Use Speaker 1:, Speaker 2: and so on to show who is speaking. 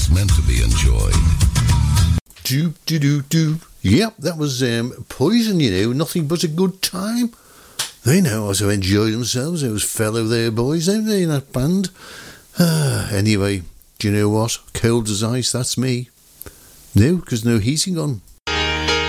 Speaker 1: is meant to be enjoyed.
Speaker 2: Doop. Yep, that was Poison, nothing but a good time. They know how to enjoy themselves, those fellow there boys, don't they, in that band? Anyway, do you know what? Cold as ice, that's me. No, because no heating on.